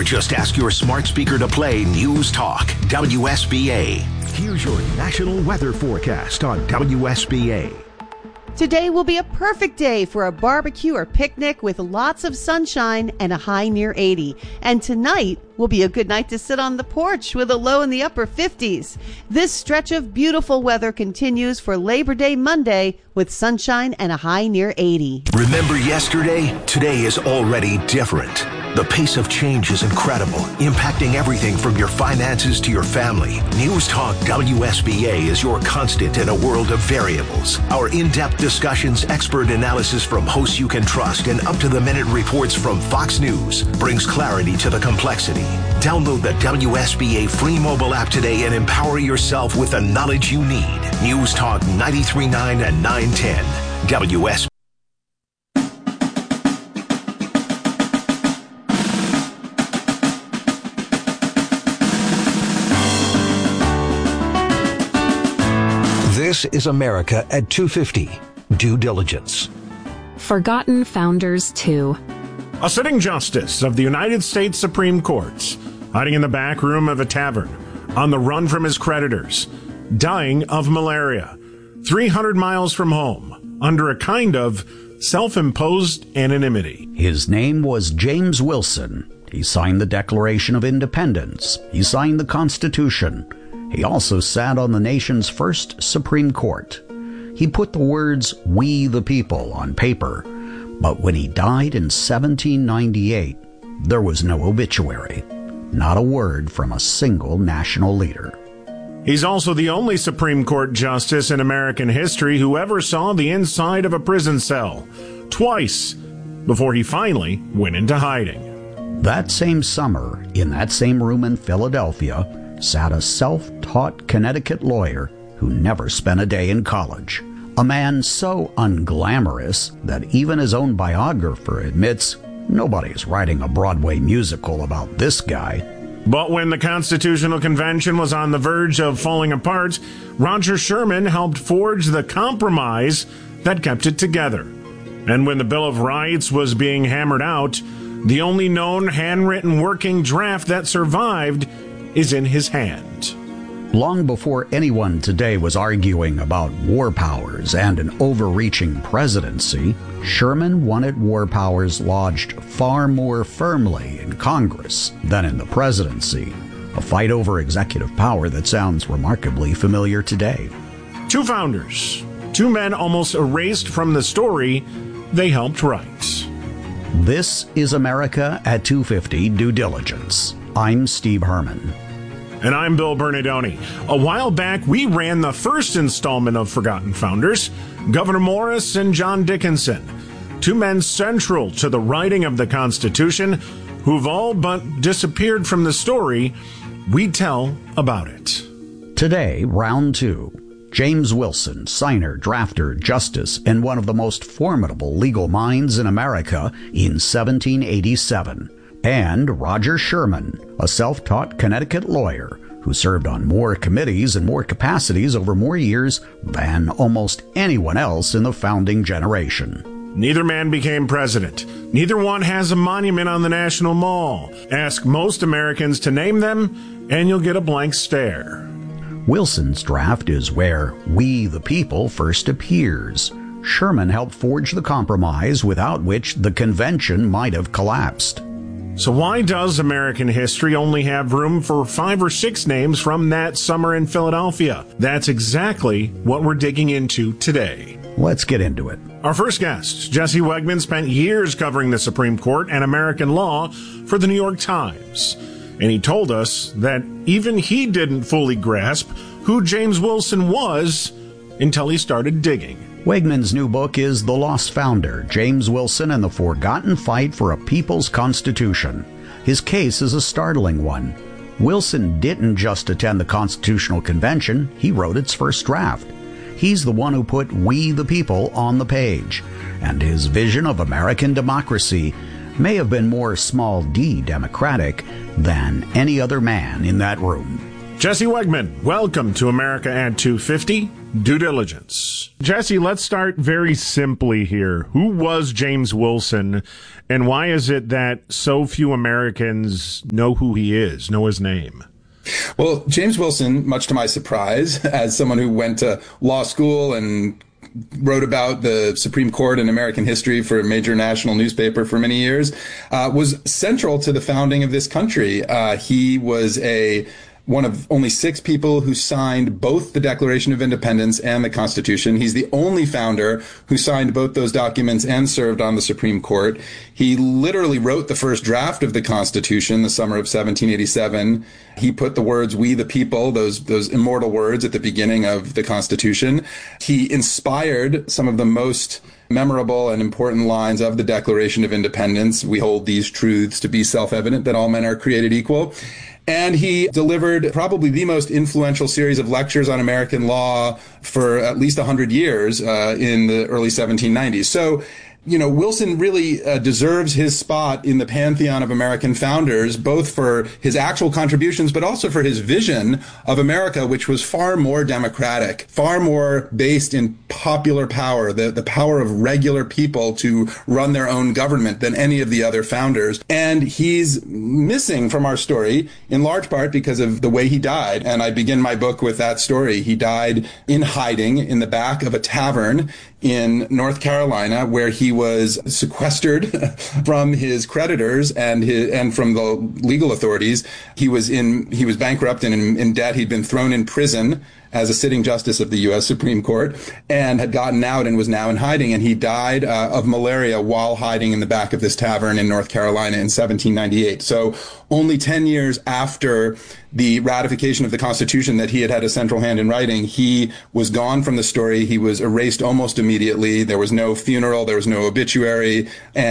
Or just ask your smart speaker to play News Talk WSBA. Here's your national weather forecast on WSBA. Today will be a perfect day for a barbecue or picnic with lots of sunshine and a high near 80. And tonight will be a good night to sit on the porch with a low in the upper 50s. This stretch of beautiful weather continues for Labor Day Monday with sunshine and a high near 80. Remember yesterday? Today is already different. The pace of change is incredible, impacting everything from your finances to your family. News Talk WSBA is your constant in a world of variables. Our in-depth discussions, expert analysis from hosts you can trust, and up-to-the-minute reports from Fox News brings clarity to the complexity. Download the WSBA free mobile app today and empower yourself with the knowledge you need. News Talk 93.9 and 910 WSBA. This is America at 2:50. Due diligence. Forgotten Founders 2. A sitting justice of the United States Supreme Court, hiding in the back room of a tavern, on the run from his creditors, dying of malaria, 300 miles from home, under a kind of self-imposed anonymity. His name was James Wilson. He signed the Declaration of Independence. He signed the Constitution. He also sat on the nation's first Supreme Court. He put the words, "We the people," on paper. But when he died in 1798, there was no obituary. Not a word from a single national leader. He's also the only Supreme Court justice in American history who ever saw the inside of a prison cell. Twice, before he finally went into hiding. That same summer, in that same room in Philadelphia, sat a self-taught Connecticut lawyer who never spent a day in college. A man so unglamorous that even his own biographer admits nobody's writing a Broadway musical about this guy. But when the Constitutional Convention was on the verge of falling apart, Roger Sherman helped forge the compromise that kept it together. And when the Bill of Rights was being hammered out, the only known handwritten working draft that survived is in his hand. Long before anyone today was arguing about war powers and an overreaching presidency, Sherman wanted war powers lodged far more firmly in Congress than in the presidency, a fight over executive power that sounds remarkably familiar today. Two founders, two men almost erased from the story they helped write. This is America at 2:50 Due Diligence. I'm Steve Herman. And I'm Bill Bernardoni. A while back, we ran the first installment of Forgotten Founders, Gouverneur Morris and John Dickinson, two men central to the writing of the Constitution who've all but disappeared from the story. We tell about it. Today, round two. James Wilson, signer, drafter, justice, and one of the most formidable legal minds in America in 1787. And Roger Sherman, a self-taught Connecticut lawyer who served on more committees and more capacities over more years than almost anyone else in the founding generation. Neither man became president. Neither one has a monument on the National Mall. Ask most Americans to name them, and you'll get a blank stare. Wilson's draft is where "We the People" first appears. Sherman helped forge the compromise without which the convention might have collapsed. So why does American history only have room for 5 or 6 names from that summer in Philadelphia? That's exactly what we're digging into today. Let's get into it. Our first guest, Jesse Wegman, spent years covering the Supreme Court and American law for the New York Times. And he told us that even he didn't fully grasp who James Wilson was until he started digging. Wegman's new book is The Lost Founder, James Wilson and the Forgotten Fight for a People's Constitution. His case is a startling one. Wilson didn't just attend the Constitutional Convention, he wrote its first draft. He's the one who put "We the People" on the page, and his vision of American democracy may have been more small d democratic than any other man in that room. Jesse Wegman, welcome to America at 250, Due Diligence. Jesse, let's start very simply here. Who was James Wilson, and why is it that so few Americans know who he is, know his name? Well, James Wilson, much to my surprise, as someone who went to law school and wrote about the Supreme Court and American history for a major national newspaper for many years, was central to the founding of this country. He was one of only 6 people who signed both the Declaration of Independence and the Constitution. He's the only founder who signed both those documents and served on the Supreme Court. He literally wrote the first draft of the Constitution the summer of 1787. He put the words, "We the people," those immortal words at the beginning of the Constitution. He inspired some of the most memorable and important lines of the Declaration of Independence. "We hold these truths to be self-evident, that all men are created equal." And he delivered probably the most influential series of lectures on American law for at least 100 years in the early 1790s. So, Wilson really deserves his spot in the pantheon of American founders, both for his actual contributions, but also for his vision of America, which was far more democratic, far more based in popular power, the power of regular people to run their own government than any of the other founders. And he's missing from our story in large part because of the way he died. And I begin my book with that story. He died in hiding in the back of a tavern in North Carolina, where he was sequestered from his creditors and from the legal authorities. He was bankrupt and in debt. He'd been thrown in prison as a sitting justice of the U.S. Supreme Court and had gotten out and was now in hiding. And he died of malaria while hiding in the back of this tavern in North Carolina in 1798. So only 10 years after the ratification of the Constitution that he had a central hand in writing, he was gone from the story. He was erased almost immediately. There was no funeral. There was no obituary.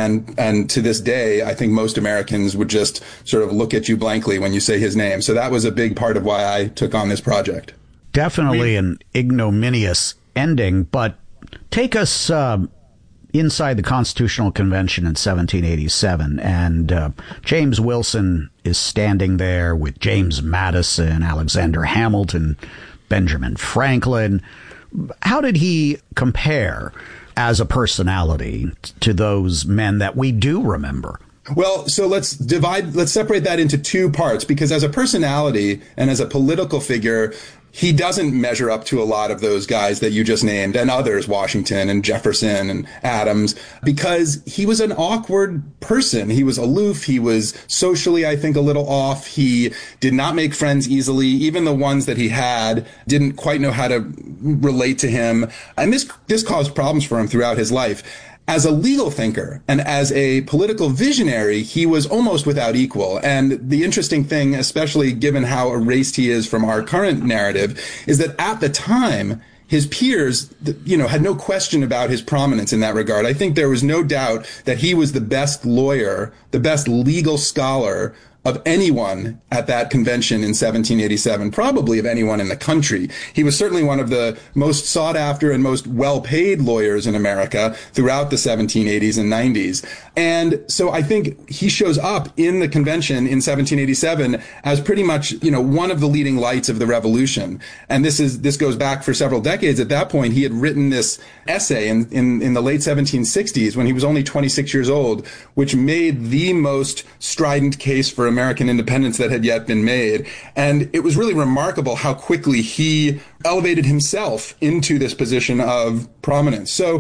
And to this day, I think most Americans would just sort of look at you blankly when you say his name. So that was a big part of why I took on this project. Definitely an ignominious ending, but take us inside the Constitutional Convention in 1787, and James Wilson is standing there with James Madison, Alexander Hamilton, Benjamin Franklin. How did he compare as a personality to those men that we do remember? Well, so let's separate that into 2 parts, because as a personality and as a political figure, he doesn't measure up to a lot of those guys that you just named and others, Washington and Jefferson and Adams, because he was an awkward person. He was aloof. He was socially, I think, a little off. He did not make friends easily. Even the ones that he had didn't quite know how to relate to him. And this caused problems for him throughout his life. As a legal thinker and as a political visionary, he was almost without equal. And the interesting thing, especially given how erased he is from our current narrative, is that at the time, his peers, had no question about his prominence in that regard. I think there was no doubt that he was the best lawyer, the best legal scholar of anyone at that convention in 1787, probably of anyone in the country. He was certainly one of the most sought after and most well-paid lawyers in America throughout the 1780s and 90s. And so I think he shows up in the convention in 1787 as pretty much, one of the leading lights of the revolution. And this goes back for several decades. At that point, he had written this essay in the late 1760s when he was only 26 years old, which made the most strident case for American independence that had yet been made. And it was really remarkable how quickly he elevated himself into this position of prominence. So,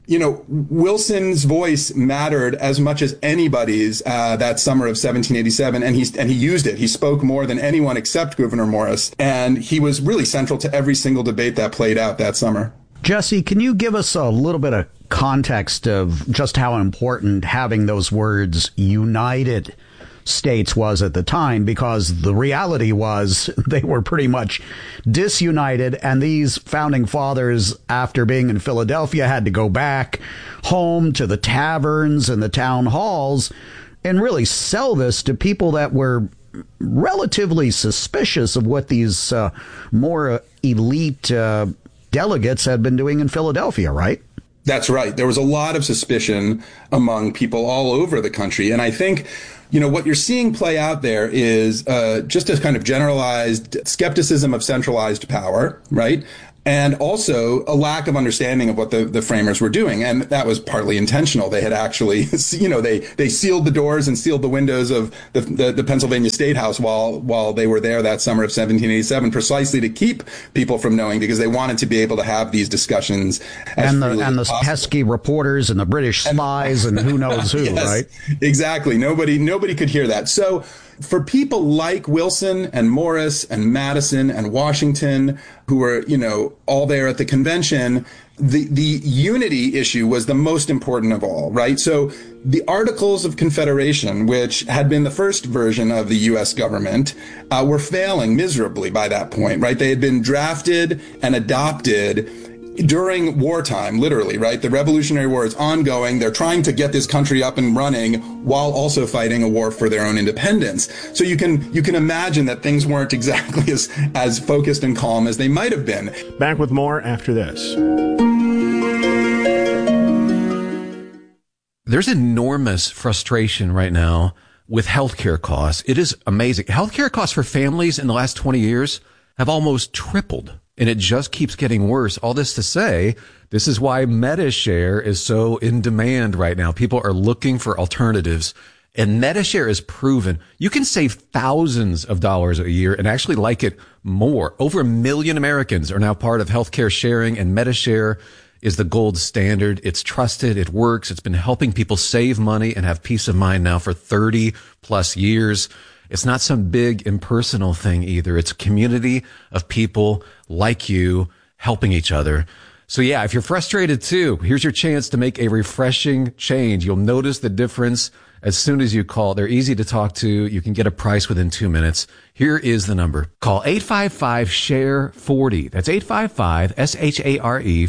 Wilson's voice mattered as much as anybody's that summer of 1787, and he used it. He spoke more than anyone except Gouverneur Morris, and he was really central to every single debate that played out that summer. Jesse, can you give us a little bit of context of just how important having those words United States was at the time? Because the reality was they were pretty much disunited, and these founding fathers, after being in Philadelphia, had to go back home to the taverns and the town halls and really sell this to people that were relatively suspicious of what these more elite delegates had been doing in Philadelphia, right? That's right. There was a lot of suspicion among people all over the country. And I think what you're seeing play out there is just a kind of generalized skepticism of centralized power, right? And also a lack of understanding of what the framers were doing. And that was partly intentional. They had actually, they sealed the doors and sealed the windows of the Pennsylvania State House while they were there that summer of 1787, precisely to keep people from knowing, because they wanted to be able to have these discussions. And the pesky reporters and the British spies and who knows who, yes, right? Exactly. Nobody could hear that. So for people like Wilson and Morris and Madison and Washington, who were, all there at the convention, the unity issue was the most important of all, right? So the Articles of Confederation, which had been the first version of the U.S. government, were failing miserably by that point, right? They had been drafted and adopted during wartime, literally, right? The Revolutionary War is ongoing. They're trying to get this country up and running while also fighting a war for their own independence. So you can imagine that things weren't exactly as focused and calm as they might have been. Back with more after this. There's enormous frustration right now with healthcare costs. It is amazing. Healthcare costs for families in the last 20 years have almost tripled. And it just keeps getting worse. All this to say, this is why MediShare is so in demand right now. People are looking for alternatives. And MediShare is proven you can save thousands of dollars a year and actually like it more. Over 1 million Americans are now part of healthcare sharing, and MediShare is the gold standard. It's trusted. It works. It's been helping people save money and have peace of mind now for 30 plus years. It's not some big impersonal thing either. It's a community of people like you helping each other. So yeah, if you're frustrated too, here's your chance to make a refreshing change. You'll notice the difference as soon as you call. They're easy to talk to. You can get a price within 2 minutes. Here is the number. Call 855-SHARE-40. That's 855-SHARE-40.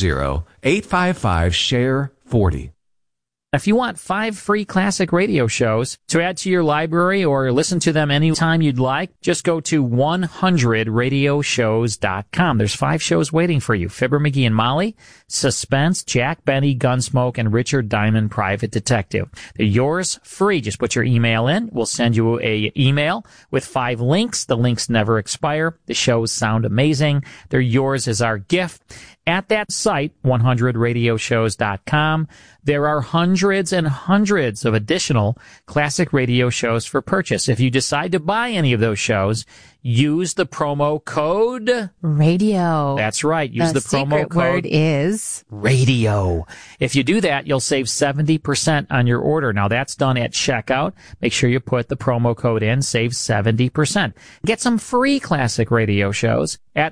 855-SHARE-40. If you want 5 free classic radio shows to add to your library or listen to them anytime you'd like, just go to 100radioshows.com. There's 5 shows waiting for you. Fibber, McGee, and Molly, Suspense, Jack Benny, Gunsmoke, and Richard Diamond, Private Detective. They're yours free. Just put your email in. We'll send you a email with 5 links. The links never expire. The shows sound amazing. They're yours as our gift. At that site, 100radioshows.com, there are hundreds and hundreds of additional classic radio shows for purchase. If you decide to buy any of those shows, use the promo code radio. That's right. Use the promo secret code word is radio. If you do that, you'll save 70% on your order. Now that's done at checkout. Make sure you put the promo code in, save 70%. Get some free classic radio shows at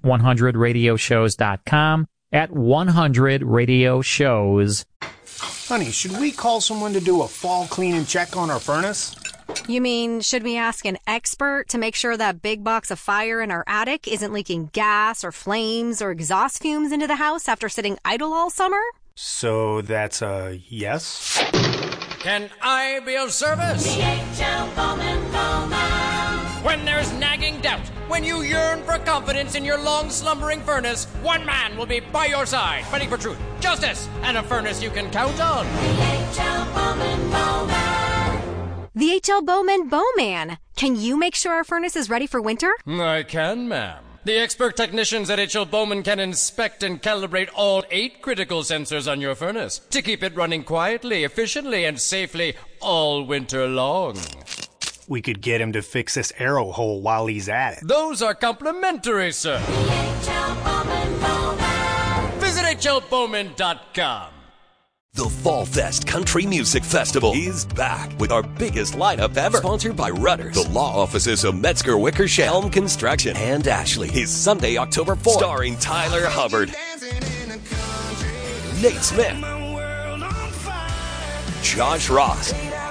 100radioshows.com. At 100 Radio Shows. Honey, should we call someone to do a fall clean and check on our furnace? You mean, should we ask an expert to make sure that big box of fire in our attic isn't leaking gas or flames or exhaust fumes into the house after sitting idle all summer? So that's a yes? Can I be of service? DHL Bowman Bowman. When there's nagging doubt, when you yearn for confidence in your long-slumbering furnace, one man will be by your side, fighting for truth, justice, and a furnace you can count on. DHL Bowman Bowman. The H.L. Bowman Bowman. Can you make sure our furnace is ready for winter? I can, ma'am. The expert technicians at H.L. Bowman can inspect and calibrate all 8 critical sensors on your furnace to keep it running quietly, efficiently, and safely all winter long. We could get him to fix this arrow hole while he's at it. Those are complimentary, sir. DHL Bowman Bowman. Visit hlbowman.com. The Fall Fest Country Music Festival is back with our biggest lineup ever. Sponsored by Rudders, the law offices of Metzger Wickersham, Helm Construction, and Ashley. Is Sunday, October 4th. Starring Tyler Hubbard, Nate Smith, Josh Ross,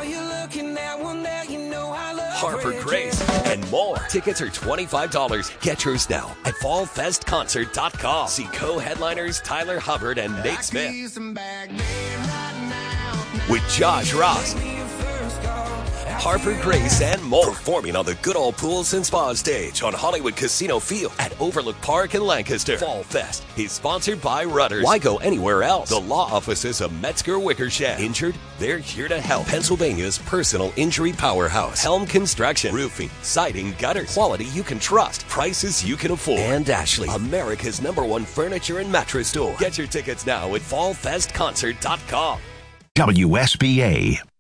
Harper Grace, and more. Tickets are $25. Get yours now at fallfestconcert.com. See co-headliners Tyler Hubbard and Nate Smith with Josh Ross, Harper Grace, and more. Performing on the Goodall Pools and Spa stage on Hollywood Casino Field at Overlook Park in Lancaster. Fall Fest is sponsored by Rudders. Why go anywhere else? The law offices of Metzger Wickersham. Injured? They're here to help. Pennsylvania's personal injury powerhouse. Helm Construction. Roofing, siding, gutters. Quality you can trust. Prices you can afford. And Ashley, America's #1 furniture and mattress store. Get your tickets now at fallfestconcert.com. WSBA